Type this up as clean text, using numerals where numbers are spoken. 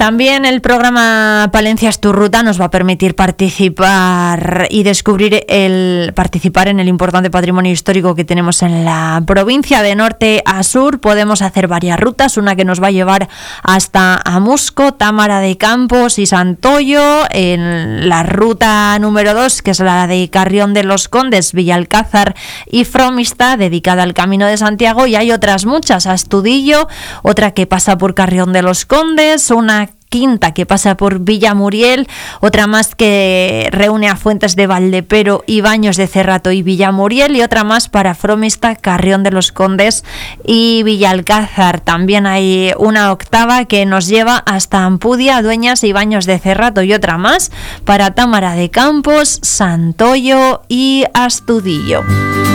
También el programa Palencia es tu ruta nos va a permitir participar y participar en el importante patrimonio histórico que tenemos en la provincia. De norte a sur podemos hacer varias rutas, una que nos va a llevar hasta Amusco, Támara de Campos y Santoyo, en la ruta número 2, que es la de Carrión de los Condes, Villalcázar y Fromista, dedicada al Camino de Santiago, y hay otras muchas, Astudillo, otra que pasa por Carrión de los Condes, una quinta que pasa por Villamuriel, otra más que reúne a Fuentes de Valdepero y Baños de Cerrato y Villamuriel, y otra más para Fromista, Carrión de los Condes y Villalcázar. También hay una octava que nos lleva hasta Ampudia, Dueñas y Baños de Cerrato, y otra más para Támara de Campos, Santoyo y Astudillo.